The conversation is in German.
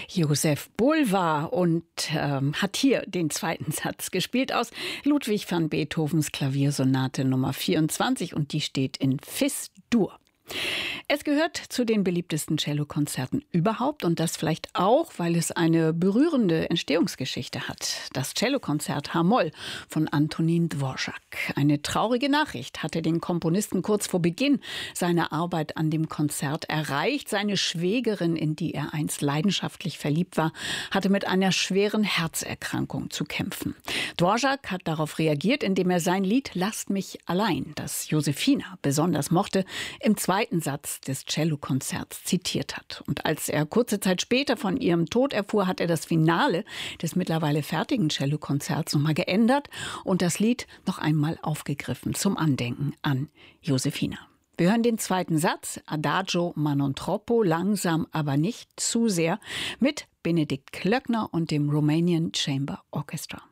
Josef Bulvar und hat hier den zweiten Satz gespielt aus Ludwig van Beethovens Klaviersonate Nummer 24 und die steht in Fis-Dur. Es gehört zu den beliebtesten Cellokonzerten überhaupt und das vielleicht auch, weil es eine berührende Entstehungsgeschichte hat. Das Cellokonzert H-Moll von Antonín Dvořák. Eine traurige Nachricht hatte den Komponisten kurz vor Beginn seiner Arbeit an dem Konzert erreicht. Seine Schwägerin, in die er einst leidenschaftlich verliebt war, hatte mit einer schweren Herzerkrankung zu kämpfen. Dvořák hat darauf reagiert, indem er sein Lied Lasst mich allein, das Josefina besonders mochte, im zweiten Satz des Cellokonzerts zitiert hat. Und als er kurze Zeit später von ihrem Tod erfuhr, hat er das Finale des mittlerweile fertigen Cellokonzerts nochmal geändert und das Lied noch einmal aufgegriffen zum Andenken an Josefina. Wir hören den zweiten Satz, Adagio ma non troppo, langsam aber nicht zu sehr, mit Benedikt Klöckner und dem Romanian Chamber Orchestra.